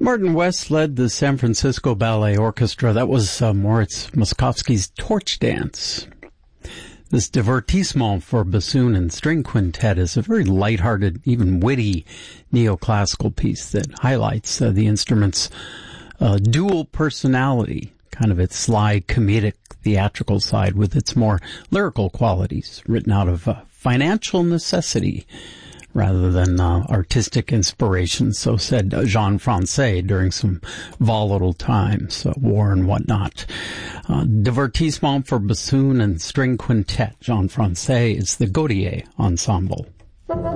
Martin West led the San Francisco Ballet Orchestra. That was Moritz Moszkowski's Torch Dance. This divertissement for bassoon and string quintet is a very lighthearted, even witty neoclassical piece that highlights the instrument's dual personality, kind of its sly, comedic, theatrical side with its more lyrical qualities, written out of financial necessity rather than artistic inspiration, so said Jean Francais during some volatile times, war and whatnot. Divertissement for bassoon and string quintet. Jean Francais is the Gaudier Ensemble.